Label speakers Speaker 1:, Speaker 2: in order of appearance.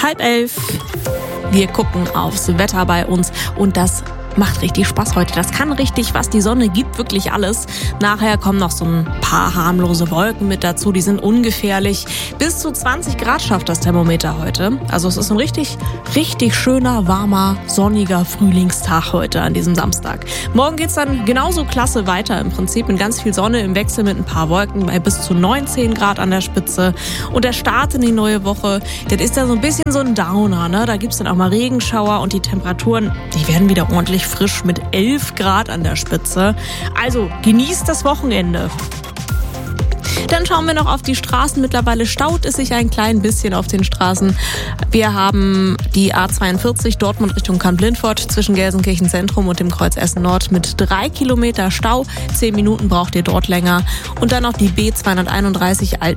Speaker 1: 10:30. Wir gucken aufs Wetter bei uns und das macht richtig Spaß heute. Das kann richtig was. Die Sonne gibt wirklich alles. Nachher kommen noch so ein paar harmlose Wolken mit dazu. Die sind ungefährlich. Bis zu 20 Grad schafft das Thermometer heute. Also es ist ein richtig schöner, warmer, sonniger Frühlingstag heute an diesem Samstag. Morgen geht's dann genauso klasse weiter im Prinzip. Mit ganz viel Sonne im Wechsel mit ein paar Wolken bei bis zu 19 Grad an der Spitze. Und der Start in die neue Woche, das ist ja so ein bisschen so ein Downer, ne? Da gibt's dann auch mal Regenschauer und die Temperaturen, die werden wieder ordentlich frisch mit 11 Grad an der Spitze. Also genießt das Wochenende. Dann schauen wir noch auf die Straßen. Mittlerweile staut es sich ein klein bisschen auf den Straßen. Wir haben die A42 Dortmund Richtung Kamp-Lintfort zwischen Gelsenkirchen Zentrum und dem Kreuz Essen Nord mit 3 Kilometer Stau. 10 Minuten braucht ihr dort länger. Und dann noch die B231